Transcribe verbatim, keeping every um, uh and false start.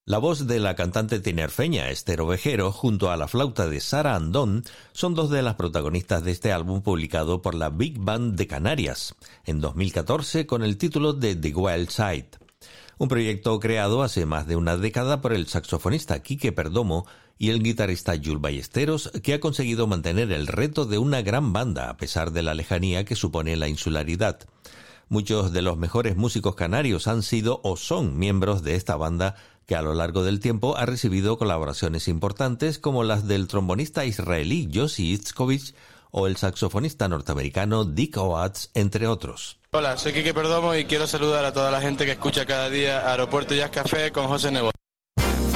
La voz de la cantante tinerfeña Esther Ovejero junto a la flauta de Sara Andón son dos de las protagonistas de este álbum publicado por la Big Band de Canarias en dos mil catorce con el título de The Wild Side. Un proyecto creado hace más de una década por el saxofonista Quique Perdomo y el guitarrista Jules Ballesteros, que ha conseguido mantener el reto de una gran banda a pesar de la lejanía que supone la insularidad. Muchos de los mejores músicos canarios han sido o son miembros de esta banda, que a lo largo del tiempo ha recibido colaboraciones importantes como las del trombonista israelí Yossi Itzkovich o el saxofonista norteamericano Dick Oatts, entre otros. Hola, soy Quique Perdomo y quiero saludar a toda la gente que escucha cada día Aeropuerto Jazz Café con José Nebo.